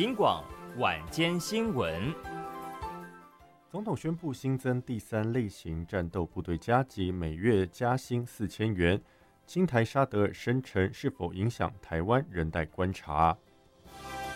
警广晚间新闻。 总统宣布新增第3类型战斗部队加级，每月加薪4000元。青台沙德尔声称是否影响台湾仍待观察。